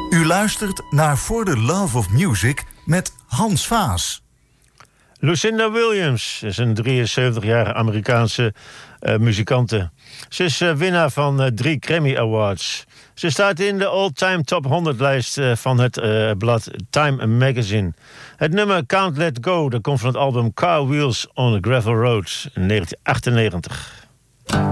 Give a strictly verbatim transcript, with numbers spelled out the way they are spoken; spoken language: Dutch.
U luistert naar For the Love of Music met Hans Vaas. Lucinda Williams is een drieënzeventigjarige Amerikaanse uh, muzikante. Ze is uh, winnaar van uh, drie Grammy Awards. Ze staat in de all-time top honderd-lijst uh, van het uh, blad Time Magazine. Het nummer Can't Let Go dat komt van het album Car Wheels on a Gravel Road in negentien achtennegentig.